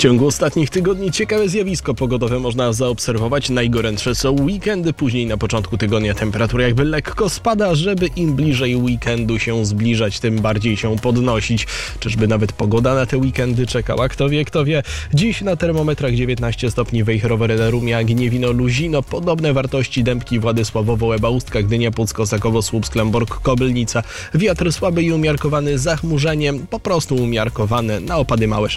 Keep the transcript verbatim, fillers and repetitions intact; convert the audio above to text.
ciągu ostatnich tygodni ciekawe zjawisko pogodowe można zaobserwować. Najgorętsze są weekendy, później na początku tygodnia temperatura jakby lekko spada, żeby im bliżej weekendu się zbliżać, tym bardziej się podnosić. Czyżby nawet pogoda na te weekendy czekała? Kto wie, kto wie. Dziś na termometrach dziewiętnaście stopni Wejherowe, Rumia, Gniewino, Luzino. Podobne wartości Dębki, Władysławowo, Łeba, Ustka, Gdynia, Puck, Kosakowo, Słupsk, Lęborg, Kobylnica. Wiatr słaby i umiarkowany, zachmurzenie po prostu umiarkowane, na opady małe.